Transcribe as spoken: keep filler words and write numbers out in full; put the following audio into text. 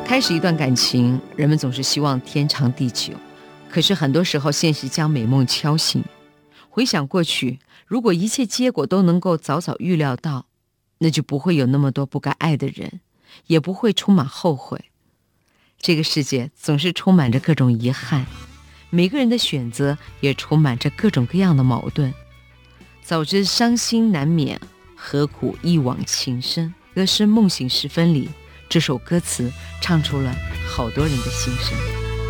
开始一段感情，人们总是希望天长地久，可是很多时候现实将美梦敲醒。回想过去，如果一切结果都能够早早预料到，那就不会有那么多不该爱的人，也不会充满后悔。这个世界总是充满着各种遗憾，每个人的选择也充满着各种各样的矛盾。早知伤心难免，何苦一往情深。歌是梦醒时分里，这首歌词唱出了好多人的心声。